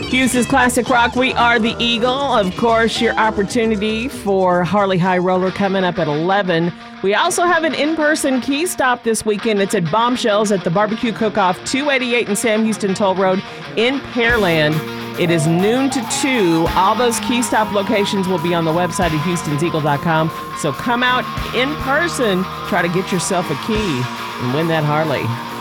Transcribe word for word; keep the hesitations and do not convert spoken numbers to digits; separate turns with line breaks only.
Hughes's Classic Rock. We are the Eagle. Of course, your opportunity for Harley High Roller coming up at eleven. We also have an in-person key stop this weekend. It's at Bombshells at the Barbecue Cook-Off, two eighty-eight and Sam Houston Toll Road in Pearland. It is noon to two. All those key stop locations will be on the website at houstons eagle dot com. So come out in person, try to get yourself a key and win that Harley.